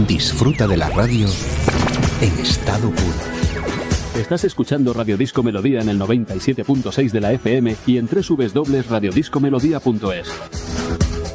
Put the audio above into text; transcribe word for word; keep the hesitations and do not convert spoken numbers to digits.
Disfruta de la radio en estado puro. Estás escuchando Radio Disco Melodía en el noventa y siete punto seis de la F M y en doble u doble u doble u punto radio disco melodía punto es.